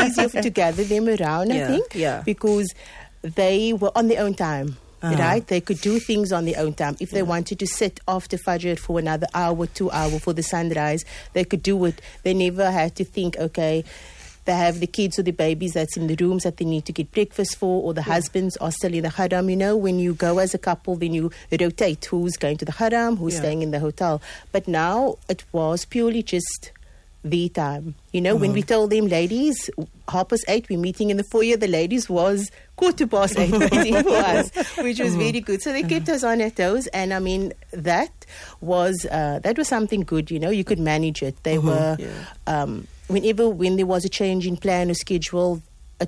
easier to gather them around, I think, because they were on their own time. Right? They could do things on their own time. If they wanted to sit after Fajr for another hour, 2 hours for the sunrise, they could do it. They never had to think, okay, they have the kids or the babies that's in the rooms that they need to get breakfast for, or the husbands are still in the haram. You know, when you go as a couple, then you rotate who's going to the haram, who's staying in the hotel. But now it was purely just the time. You know, when we told them, ladies, 8:30, we're meeting in the foyer, the ladies was 8:15 waiting for us, which was very good. So they kept us on our toes, and I mean, that was something good, you know, you could manage it. They were, when there was a change in plan or schedule,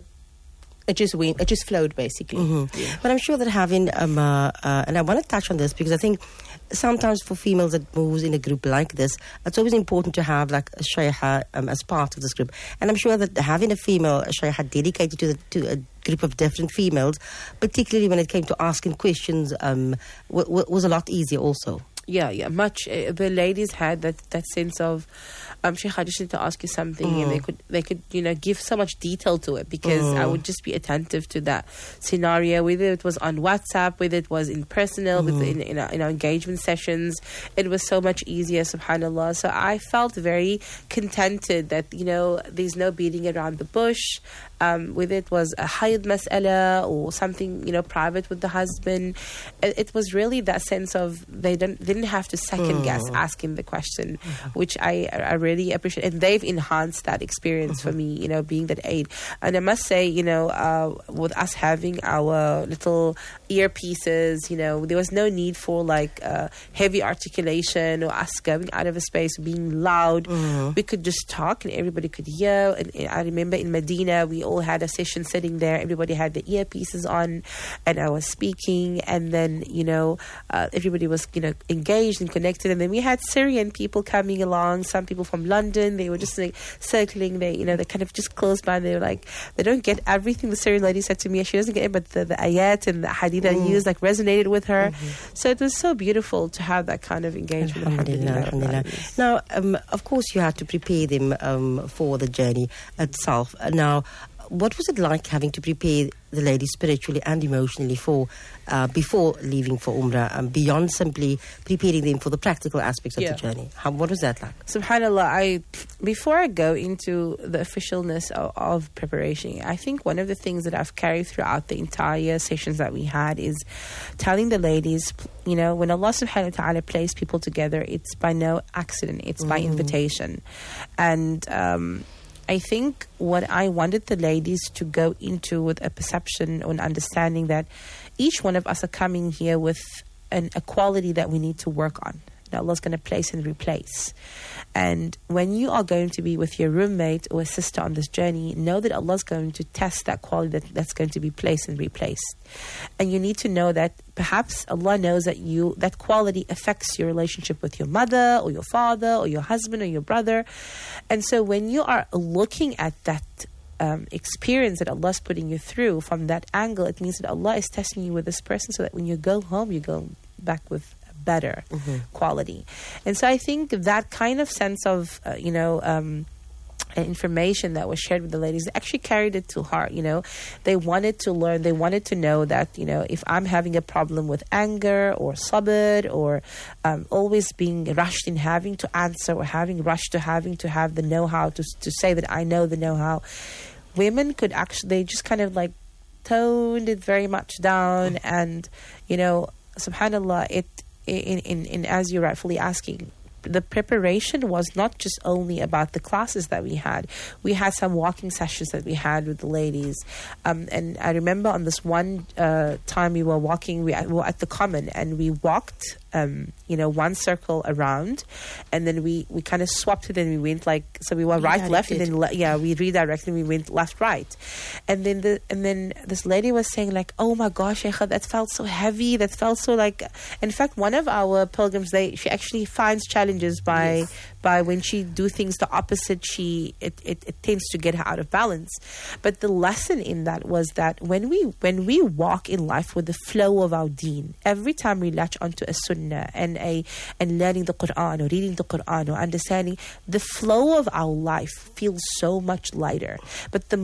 it just flowed basically. But I'm sure that having, and I want to touch on this because I think sometimes for females that moves in a group like this, it's always important to have like a shaykha as part of this group. And I'm sure that having a female shaykha dedicated to a group of different females, particularly when it came to asking questions, was a lot easier also. Yeah, much. The ladies had that sense of, Sheikh, I just need to ask you something, and they could, you know, give so much detail to it, because I would just be attentive to that scenario, whether it was on WhatsApp, whether it was in personal, in our engagement sessions. It was so much easier, subhanAllah. So I felt very contented that, you know, there's no beating around the bush. Whether it was a hayd mas'ala or something, you know, private with the husband, it was really that sense of they didn't have to second guess asking the question, which I really appreciate, and they've enhanced that experience for me, you know, being that aid. And I must say, you know, with us having our little earpieces, you know, there was no need for like heavy articulation or us going out of a space being loud. We could just talk and everybody could hear. And I remember in Medina, we all had a session sitting there, everybody had the earpieces on, and I was speaking, and then, you know, everybody was, you know, engaged and connected. And then we had Syrian people coming along, some people from London. They were just like circling, they kind of just close by, and they were like, they don't get everything the Syrian lady said to me, she doesn't get it, but the ayat and the hadith I used like resonated with her. So it was so beautiful to have that kind of engagement. Alhamdulillah. Now, of course you had to prepare them for the journey itself. Now, what was it like having to prepare the ladies spiritually and emotionally for before leaving for Umrah, beyond simply preparing them for the practical aspects of the journey? What was that like? SubhanAllah, before I go into the officialness of preparation, I think one of the things that I've carried throughout the entire sessions that we had is telling the ladies, you know, when Allah subhanahu wa ta'ala placed people together, it's by no accident, it's by invitation. And I think what I wanted the ladies to go into with a perception or an understanding that each one of us are coming here with a quality that we need to work on, that Allah's going to place and replace. And when you are going to be with your roommate or a sister on this journey, know that Allah's going to test that quality that's going to be placed and replaced. And you need to know that perhaps Allah knows that that quality affects your relationship with your mother or your father or your husband or your brother. And so when you are looking at that experience that Allah's putting you through from that angle, it means that Allah is testing you with this person so that when you go home, you go back with better quality. And so I think that kind of sense of information that was shared with the ladies, they actually carried it to heart. You know, they wanted to learn, they wanted to know that, you know, if I'm having a problem with anger or sabr or always being rushed in having to answer or having to have the know-how to say that I know the know-how, women could actually, they just kind of like toned it very much down. And, you know, subhanAllah, in as you're rightfully asking, the preparation was not just only about the classes that we had. We had some walking sessions that we had with the ladies. And I remember on this one time we were walking, we were at the Common, and we walked one circle around, and then we kind of swapped it, and we went like, so we were right, left, and then we redirected, and we went left, right. And then this lady was saying like, oh my gosh, Sheikha, that felt so heavy, that felt so like, in fact, one of our pilgrims, she actually finds challenges by when she do things the opposite, it tends to get her out of balance. But the lesson in that was that when we walk in life with the flow of our deen, every time we latch onto a sunnah and learning the Quran or reading the Quran or understanding, the flow of our life feels so much lighter. But the